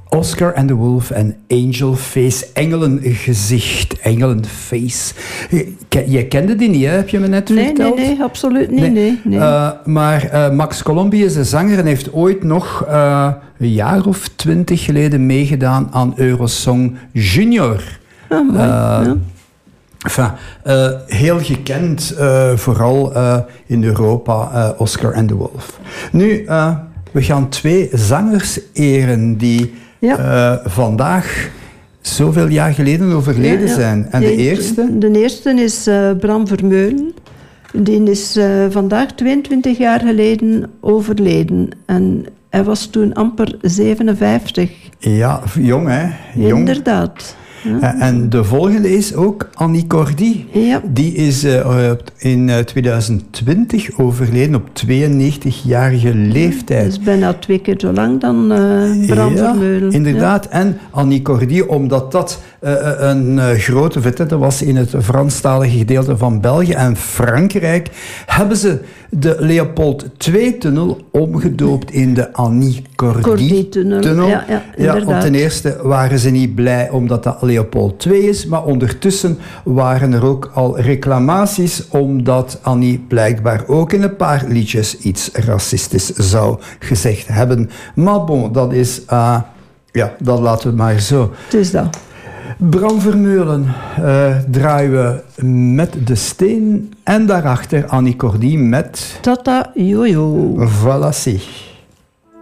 Oscar and the Wolf en Angel Face. Engelengezicht, Engelenface. Jij kende die niet, hè? Heb je me net verteld? Nee, absoluut niet. Nee. Maar Max Colombi is een zanger en heeft ooit nog een jaar of 20 geleden meegedaan aan Eurosong Junior. Enfin, heel gekend, vooral in Europa, Oscar and the Wolf. Nu, we gaan 2 zangers eren die vandaag zoveel jaar geleden overleden zijn. En de eerste? De eerste is Bram Vermeulen. Die is vandaag 22 jaar geleden overleden. En hij was toen amper 57. Ja, jong hè? Jong. Inderdaad. Ja. En de volgende is ook Annie Cordy. Ja. Die is in 2020 overleden op 92-jarige leeftijd. Dat is bijna 2 keer zo lang dan Bram Vermeulen. Inderdaad. Ja. En Annie Cordy, omdat dat een grote vedette was in het Franstalige gedeelte van België en Frankrijk, hebben ze de Leopold II-tunnel omgedoopt in de Annie Cordy-tunnel. Ja, want ten eerste waren ze niet blij omdat dat Leopold II is, maar ondertussen waren er ook al reclamaties omdat Annie blijkbaar ook in een paar liedjes iets racistisch zou gezegd hebben. Maar bon, dat is... dat laten we maar zo. Het is dat. Bram Vermeulen draaien we met De Steen en daarachter Annie Cordy met... Tata Jojo. Voilà, zie.